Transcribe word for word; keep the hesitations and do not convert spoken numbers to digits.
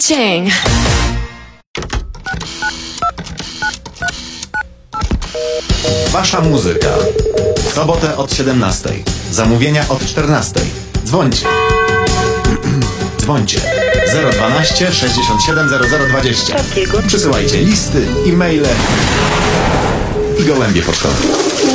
Cha-ching. Wasza muzyka. W sobotę od siedemnastej. Zamówienia od czternastej. Dzwońcie. Dzwońcie. zero dwanaście sześćdziesiąt siedem zero zero dwadzieścia. Przysyłajcie listy, e-maile i gołębie pocztowe.